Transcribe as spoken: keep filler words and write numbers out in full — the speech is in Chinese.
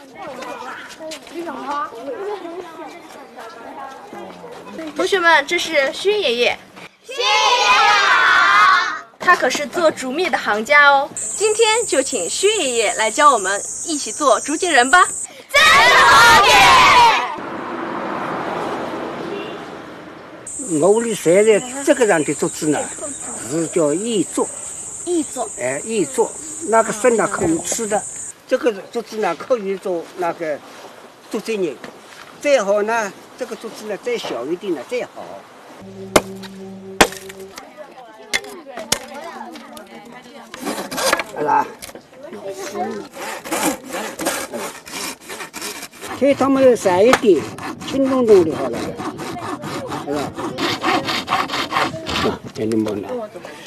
同学们，这是薛爷爷。 薛爷爷好。 他可是做竹篾的行家哦。今天就请薛爷爷来教我们一起做竹节人吧。 真好耶！ 我里现在这个样的竹子呢，是叫艺作。 艺作。 哎，艺作，那个生呢可以吃的，这个竹子呢可以做那个竹节人。最好呢，这个竹子呢再小一点呢最好。好啦，开它们散一点，轻咚咚的好了，是吧？啊，给你们了。